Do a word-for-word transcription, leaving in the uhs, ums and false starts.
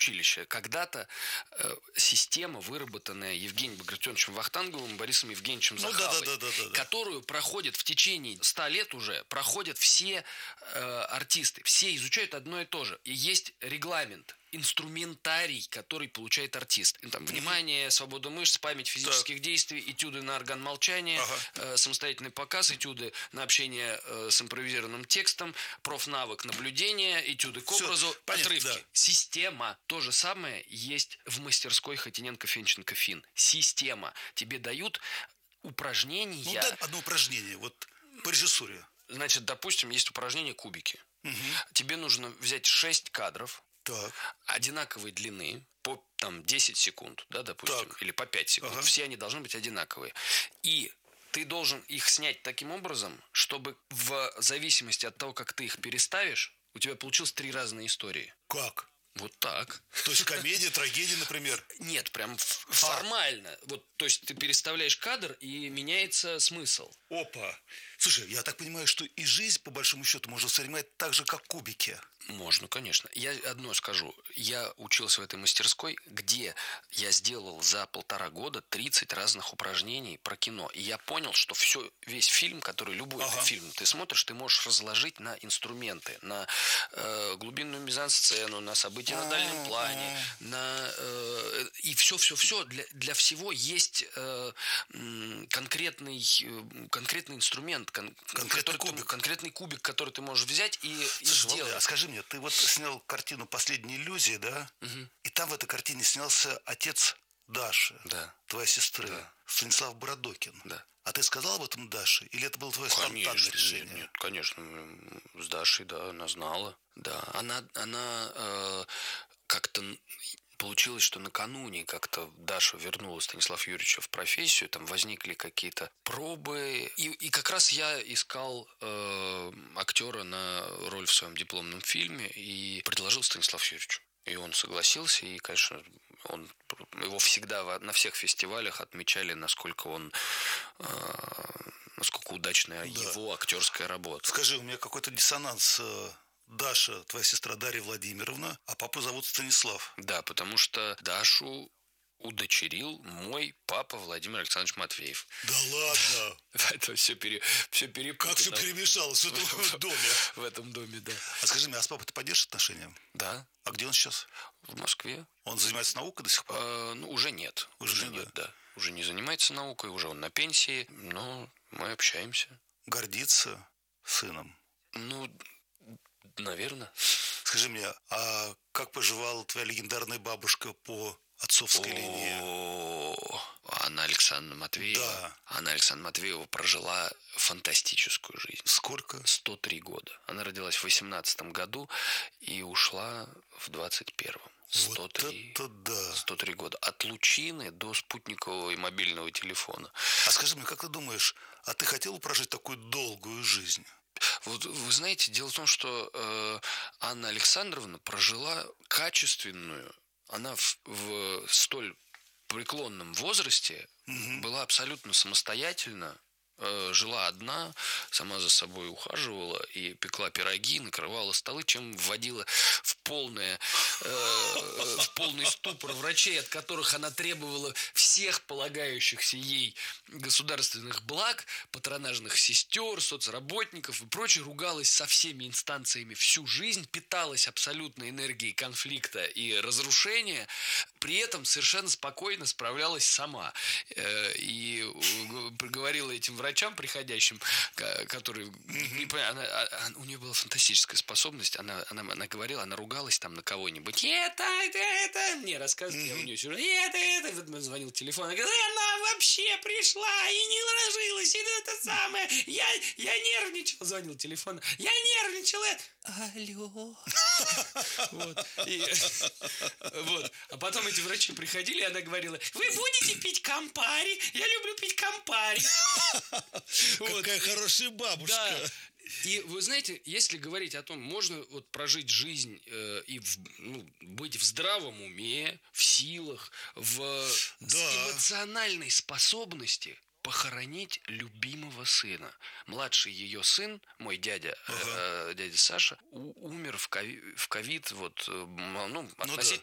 училище. Когда-то э, система, выработанная Евгением Багратионовичем Вахтанговым, Борисом Евгеньевичем Ну, Захавой, да, да, да, да, да. которую проходят в течение ста лет уже, проходят все э, артисты. Все изучают одно и то же. И есть регламент, инструментарий, который получает артист. Там, внимание, свобода мышц, память физических так. действий, этюды на орган молчания, ага. э, самостоятельный показ, этюды на общение э, с импровизированным текстом, профнавык наблюдения, этюды к Все, образу, понятно, отрывки. Да. Система. То же самое есть в мастерской Хотиненко-Фенченко-Фин. Система. Тебе дают упражнения. Ну, дай одно упражнение, вот по режиссуре. Значит, допустим, есть упражнение кубики. Угу. Тебе нужно взять шесть кадров, так. одинаковой длины, по там, десять секунд, да, допустим, так. или по пять секунд. Ага. Все они должны быть одинаковые. И ты должен их снять таким образом, чтобы в зависимости от того, как ты их переставишь, у тебя получилось три разные истории. Как? Вот так. То есть комедия, трагедия, например? Нет, прям формально. А. Вот, то есть ты переставляешь кадр, и меняется смысл. Опа. Слушай, я так понимаю, что и жизнь, по большому счету, можно воспринимать так же, как кубики. Можно, конечно. Я одно скажу. Я учился в этой мастерской, где я сделал за полтора года тридцать разных упражнений про кино. И я понял, что все, весь фильм, который, любой ага. фильм ты смотришь, ты можешь разложить на инструменты. На э, глубинную мизансцену, на события на дальнем плане. На, э, и все-все-все. Для, для всего есть э, конкретный, конкретный инструмент. Кон, конкретный, кубик. Ты, конкретный кубик, который ты можешь взять и, и Слушай, сделать. Володя, а скажи мне, ты вот снял картину «Последняя иллюзия», да? Угу. И там в этой картине снялся отец Даши, да. твоей сестры, да. Станислав Бородокин. Да. А ты сказал об этом Даше? Или это было твое конечно, спонтанное решение? Нет, нет, конечно. С Дашей, да, она знала. Да, она, она э, как-то... Получилось, что накануне как-то Даша вернула Станислава Юрьевича в профессию, там возникли какие-то пробы. И, и как раз я искал э, актера на роль в своем дипломном фильме и предложил Станиславу Юрьевичу. И он согласился, и, конечно, он, его всегда на всех фестивалях отмечали, насколько он... Э, насколько удачная да. его актерская работа. Скажи, у меня какой-то диссонанс... Даша, твоя сестра Дарья Владимировна, а папу зовут Станислав. Да, потому что Дашу удочерил мой папа Владимир Александрович Матвеев. Да ладно? Это все, пере, все перепутано. Как все перемешалось в этом доме? В этом доме, да. А скажи мне, а с папой ты поддержишь отношения? Да. А где он сейчас? В Москве. Он занимается наукой до сих пор? А, ну, уже нет. Уже, уже нет, да. да. Уже не занимается наукой, уже он на пенсии, но мы общаемся. Гордится сыном? Ну... Наверное. Скажи мне, а как поживала твоя легендарная бабушка по отцовской О-о-о. линии? Анна Александровна Матвеева. Да. Анна Александровна Матвеева прожила фантастическую жизнь. Сколько? сто три года. Она родилась в восемнадцатом году и ушла в двадцать первом. сто три, вот это да. сто три года. От лучины до спутникового и мобильного телефона. А скажи мне, как ты думаешь, а ты хотел прожить такую долгую жизнь? Вот вы знаете, дело в том, что э, Анна Александровна прожила качественную, она в, в столь преклонном возрасте угу. была абсолютно самостоятельна, э, жила одна, сама за собой ухаживала и пекла пироги, накрывала столы, чем вводила в полное, э, в полный ступор врачей, от которых она требовала всех полагающихся ей государственных благ, патронажных сестер, соцработников и прочее, ругалась со всеми инстанциями всю жизнь, питалась абсолютно энергией конфликта и разрушения, при этом совершенно спокойно справлялась сама. И говорила этим врачам приходящим, которые не понимают, она, она, у нее была фантастическая способность, она, она, она говорила, она ругалась там на кого-нибудь, это, это, это, мне рассказывают, я у нее сижу, это, это, вот звонил телефон, она говорит, она вообще пришла и не ложилась, и это самое, я, я нервничал, звонил телефон, я нервничал, алло, вот, и, вот, а потом эти врачи приходили, и она говорила, вы будете пить Кампари, я люблю пить Кампари. Какая хорошая бабушка. И вы знаете, если говорить о том, можно вот прожить жизнь э, и в, ну, быть в здравом уме, в силах, в да. эмоциональной способности похоронить любимого сына. Младший ее сын, мой дядя, ага. э, дядя Саша, у, умер в ковид, в ковид вот, ну, относительно